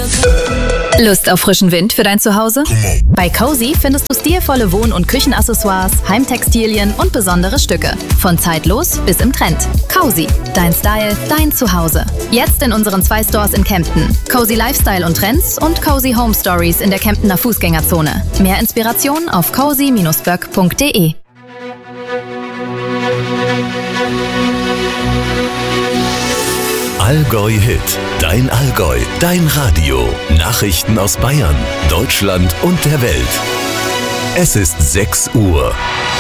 Lust auf frischen Wind für dein Zuhause? Bei Cozy findest du stilvolle Wohn- und Küchenaccessoires, Heimtextilien und besondere Stücke. Von zeitlos bis im Trend. Cozy, dein Style, dein Zuhause. Jetzt in unseren 2 Stores in Kempten. Cozy Lifestyle und Trends und Cozy Home Stories in der Kemptener Fußgängerzone. Mehr Inspiration auf cozy-böck.de. Allgäu Hit, dein Allgäu, dein Radio. Nachrichten aus Bayern, Deutschland und der Welt. Es ist 6 Uhr.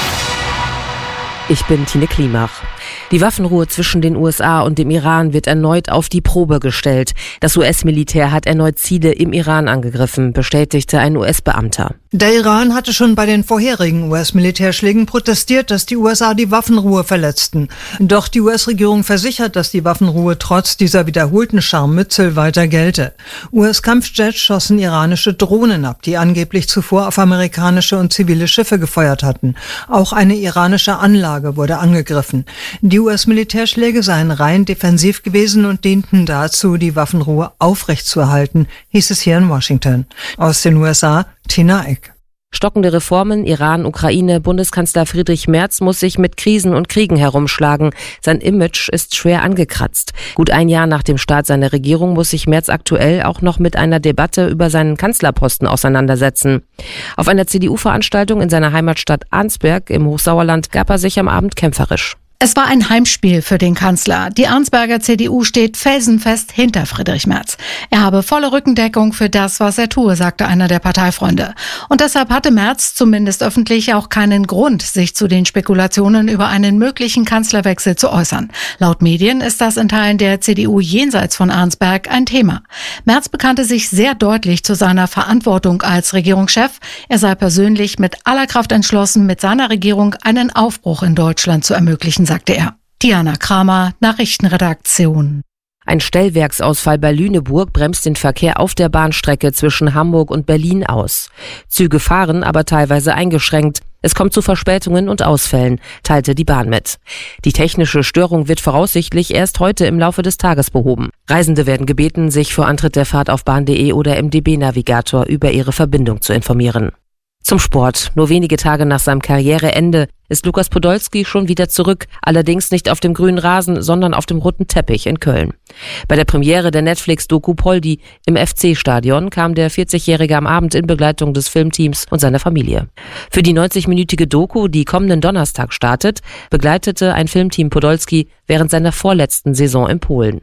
Ich bin Tine Klimach. Die Waffenruhe zwischen den USA und dem Iran wird erneut auf die Probe gestellt. Das US-Militär hat erneut Ziele im Iran angegriffen, bestätigte ein US-Beamter. Der Iran hatte schon bei den vorherigen US-Militärschlägen protestiert, dass die USA die Waffenruhe verletzten. Doch die US-Regierung versichert, dass die Waffenruhe trotz dieser wiederholten Scharmützel weiter gelte. US-Kampfjets schossen iranische Drohnen ab, die angeblich zuvor auf amerikanische und zivile Schiffe gefeuert hatten. Auch eine iranische Anlage wurde angegriffen. Die US-Militärschläge seien rein defensiv gewesen und dienten dazu, die Waffenruhe aufrechtzuerhalten, hieß es hier in Washington. Aus den USA, Tina Eck. Stockende Reformen, Iran, Ukraine, Bundeskanzler Friedrich Merz muss sich mit Krisen und Kriegen herumschlagen. Sein Image ist schwer angekratzt. Gut ein Jahr nach dem Start seiner Regierung muss sich Merz aktuell auch noch mit einer Debatte über seinen Kanzlerposten auseinandersetzen. Auf einer CDU-Veranstaltung in seiner Heimatstadt Arnsberg im Hochsauerland gab er sich am Abend kämpferisch. Es war ein Heimspiel für den Kanzler. Die Arnsberger CDU steht felsenfest hinter Friedrich Merz. Er habe volle Rückendeckung für das, was er tue, sagte einer der Parteifreunde. Und deshalb hatte Merz zumindest öffentlich auch keinen Grund, sich zu den Spekulationen über einen möglichen Kanzlerwechsel zu äußern. Laut Medien ist das in Teilen der CDU jenseits von Arnsberg ein Thema. Merz bekannte sich sehr deutlich zu seiner Verantwortung als Regierungschef. Er sei persönlich mit aller Kraft entschlossen, mit seiner Regierung einen Aufbruch in Deutschland zu ermöglichen, sagte er. Diana Kramer, Nachrichtenredaktion. Ein Stellwerksausfall bei Lüneburg bremst den Verkehr auf der Bahnstrecke zwischen Hamburg und Berlin aus. Züge fahren, aber teilweise eingeschränkt. Es kommt zu Verspätungen und Ausfällen, teilte die Bahn mit. Die technische Störung wird voraussichtlich erst heute im Laufe des Tages behoben. Reisende werden gebeten, sich vor Antritt der Fahrt auf bahn.de oder im DB-Navigator über ihre Verbindung zu informieren. Zum Sport. Nur wenige Tage nach seinem Karriereende ist Lukas Podolski schon wieder zurück, allerdings nicht auf dem grünen Rasen, sondern auf dem roten Teppich in Köln. Bei der Premiere der Netflix-Doku Poldi im FC-Stadion kam der 40-Jährige am Abend in Begleitung des Filmteams und seiner Familie. Für die 90-minütige Doku, die kommenden Donnerstag startet, begleitete ein Filmteam Podolski während seiner vorletzten Saison in Polen.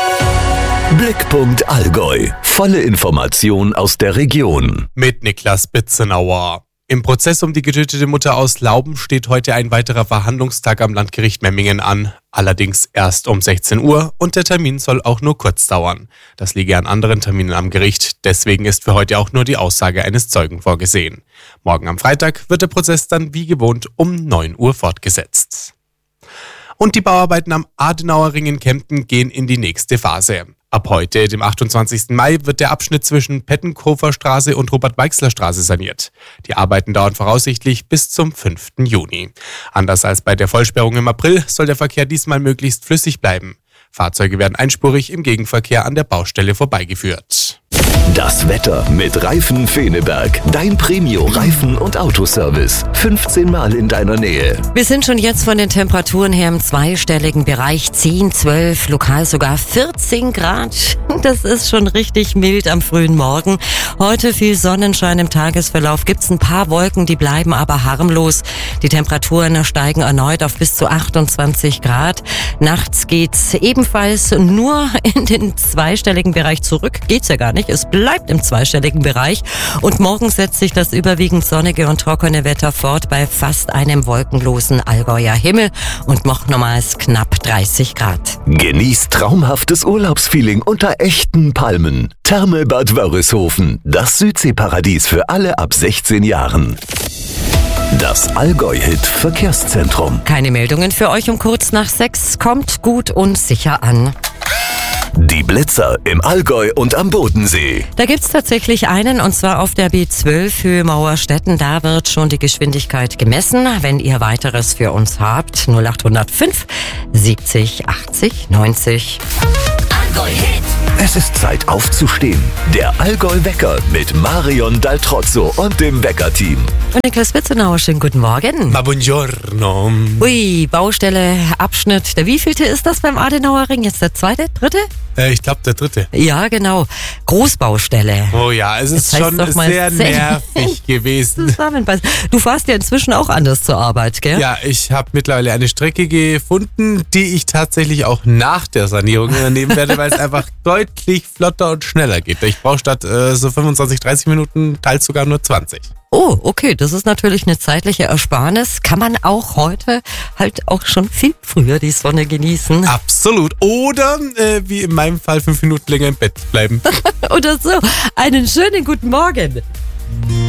Blickpunkt Allgäu. Volle Information aus der Region. Mit Niklas Bitzenauer. Im Prozess um die getötete Mutter aus Lauben steht heute ein weiterer Verhandlungstag am Landgericht Memmingen an. Allerdings erst um 16 Uhr und der Termin soll auch nur kurz dauern. Das liege an anderen Terminen am Gericht. Deswegen ist für heute auch nur die Aussage eines Zeugen vorgesehen. Morgen am Freitag wird der Prozess dann wie gewohnt um 9 Uhr fortgesetzt. Und die Bauarbeiten am Adenauer Ring in Kempten gehen in die nächste Phase. Ab heute, dem 28. Mai, wird der Abschnitt zwischen Pettenkofer Straße und Robert-Weixler-Straße saniert. Die Arbeiten dauern voraussichtlich bis zum 5. Juni. Anders als bei der Vollsperrung im April soll der Verkehr diesmal möglichst flüssig bleiben. Fahrzeuge werden einspurig im Gegenverkehr an der Baustelle vorbeigeführt. Das Wetter mit Reifen Feneberg. Dein Premio-Reifen- und Autoservice. 15 Mal in deiner Nähe. Wir sind schon jetzt von den Temperaturen her im zweistelligen Bereich. 10, 12, lokal sogar 14 Grad. Das ist schon richtig mild am frühen Morgen. Heute viel Sonnenschein im Tagesverlauf. Gibt's ein paar Wolken, die bleiben aber harmlos. Die Temperaturen steigen erneut auf bis zu 28 Grad. Nachts geht's ebenfalls nur in den zweistelligen Bereich zurück. Geht's ja gar nicht. Es bleibt im zweistelligen Bereich und morgen setzt sich das überwiegend sonnige und trockene Wetter fort bei fast einem wolkenlosen Allgäuer Himmel und noch nochmals knapp 30 Grad. Genießt traumhaftes Urlaubsfeeling unter echten Palmen. Thermelbad Wörishofen, das Südseeparadies für alle ab 16 Jahren. Das Allgäu-Hit Verkehrszentrum. Keine Meldungen für euch um kurz nach 6. Kommt gut und sicher an. Die Blitzer im Allgäu und am Bodensee. Da gibt's tatsächlich einen, und zwar auf der B12 Höhe Mauerstetten. Da wird schon die Geschwindigkeit gemessen. Wenn ihr weiteres für uns habt, 0805 70 80 90. Allgäu-Hit. Es ist Zeit aufzustehen. Der Allgäu-Wecker mit Marion Daltrozzo und dem Wecker-Team. Und Niklas Witzenauer, schönen guten Morgen. Ma buongiorno. Ui, Baustelle, Abschnitt. Der wievielte ist das beim Adenauer Ring? Jetzt der zweite, dritte? Ich glaube der dritte. Ja, genau. Großbaustelle. Oh ja, es ist Jetzt heißt schon doch mal sehr nervig gewesen. Zusammenpassen. Du fährst ja inzwischen auch anders zur Arbeit, gell? Ja, ich habe mittlerweile eine Strecke gefunden, die ich tatsächlich auch nach der Sanierung übernehmen werde, weil es einfach deutlich flotter und schneller geht. Ich brauche statt so 25, 30 Minuten teils sogar nur 20. Oh, okay, das ist natürlich eine zeitliche Ersparnis. Kann man auch heute halt auch schon viel früher die Sonne genießen. Absolut. Oder wie in meinem Fall 5 Minuten länger im Bett bleiben. Oder so. Einen schönen guten Morgen.